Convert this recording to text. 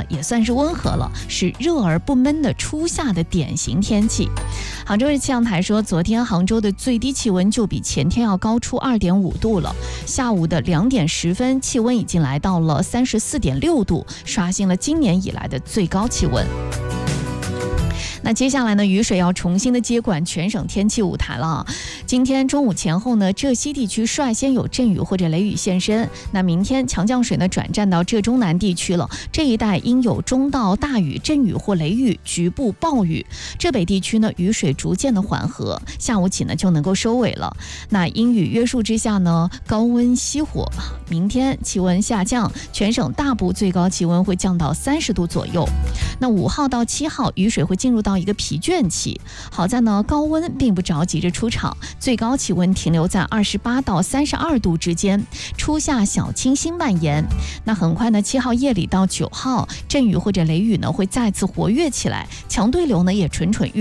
也算是温和了，是热而不闷的初夏的典型天气。杭州市气象台说，昨天杭州的最低气温就比前天要高出2.5度了。下午的2点10分，气温已经来到了34.6度，刷新了今年以来的最高气温。那接下来呢，雨水要重新的接管全省天气舞台了。今天中午前后呢，浙西地区率先有阵雨或者雷雨现身。那明天强降水呢转战到浙中南地区了，这一带应有中到大雨、阵雨或雷雨，局部暴雨。浙北地区呢，雨水逐渐的缓和，下午起呢就能够收尾了。那阴雨约束之下呢，高温熄火。明天气温下降，全省大部最高气温会降到30度左右。那5号到7号，雨水会进入到一个疲倦期。好在呢，高温并不着急着出场，最高气温停留在28到32度之间，初夏小清新蔓延。那很快呢，7号夜里到9号，阵雨或者雷雨呢会再次活跃起来，强对流呢也蠢蠢欲